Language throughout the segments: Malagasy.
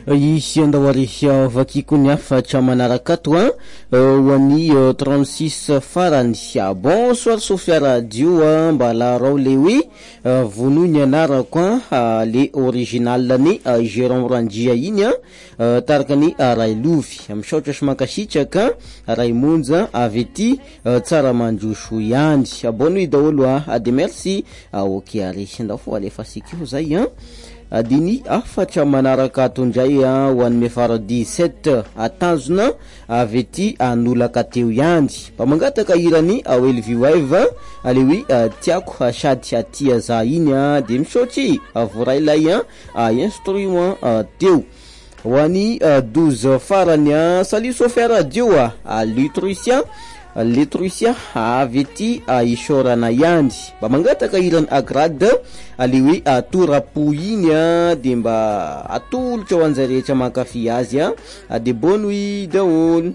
ici andawari vakiko ny afatra manaraka to wani 36 farany. Bonsoir Sofia Radio mbala rao le wi vonu ny anarako le original ni Jérôme Ranjia iny tarakany Railovy misaotra sy mankasitraka Raimonja avety tsara mandrosho ihany abony daholo de merci ok ari ndafo alefa sikio zay adini afatra manaraka tondray ho an'ny faradi 17 atanjona avety anolaka teo ihany mpamangataka irany Elvi Wave alewi tiako sady atia za iny de misaotry vorailay instrument teo wani 12 farany salut Sofia Radio Letrusien avety isorana ihany mpamangataka irany agrade alewi torapo iny de mba atolotra ho anjay rehetra mankafy azy de bonne nuit daholo.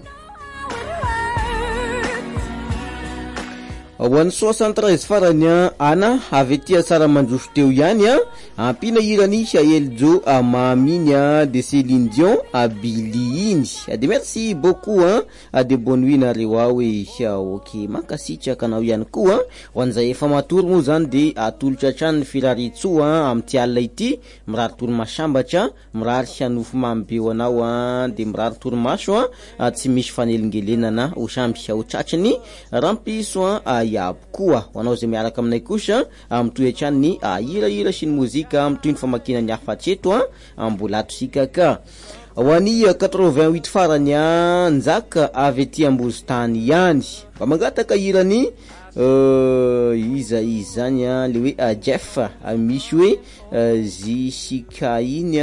Wan 73 farany ana avety tsara mandrosho teo ihany ampina irany Eljo maminy de Céline Dion Billy iny de merci beaucoup de bonne nuit nareo we ok mankasitraka anao ihany koa ho anjay efa matory mo zany de atolotra trany firaritso amty alina ity mirary toromasambatra mirary hanofo mambe anao de mirary toromaso tsy misy fanelingelenana ho samby ho tratriny rampiso yab koa wanao ze miaraka aminay kosa amtoetrany ny ira sy ny mozika amtoy ny famakina ny afatreto ambolato sikaka wani 88 farany nzaka avety ambozitany ihany mpamangataka irany iza izany le hoe Jeff misy hoe zisika iny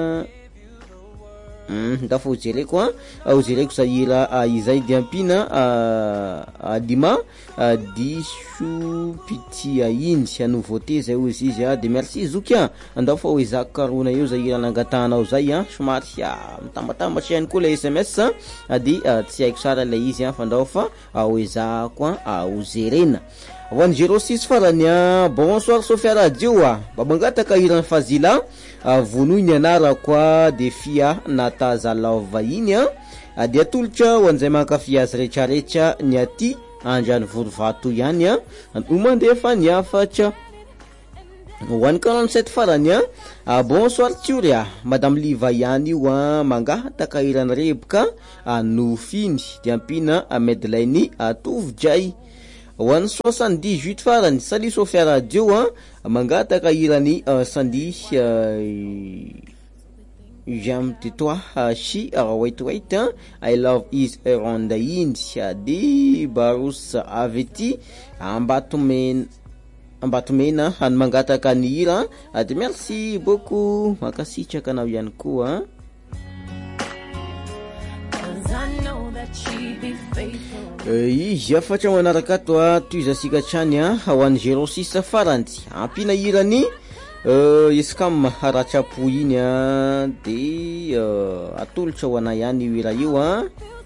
ndafo jereko jereko sahira izay de ampina dima disu pitia iny sy nouveauté zay ozy izy de merci zukia ndafo izak karona io zahira nangatanao zay somary mitambatambatry ihany koa le SMS de tsy haiko sara le izy fa ndao fa oezako ozerena wan 06 farany bonsoir Sofia Radio babangataka irany fazila vonoy ny anarako de fia natazalava iny de atolotra ho anjay mankafy azy rehetrarehetra ny aty andrany vorovato ihany mandefa ny afatra wan 47 farany bonsoir Tioria madame Liva ihany io mangataka irany rebaka nofiny de ampina Medelaine atovjay wan 78 farany salut Sofia Radio mangataka irany sandi j'aime de toi she wait I love is around the India de Barus avety ambatomena han mangataka ny ira de merci beaucoup makasitraka anao ihany koa izy afatra manaraka to tuizasika trany ho an'ny 06 faranty ampina irany iskam haratrapo iny de atolotra ho ana ihany io ira io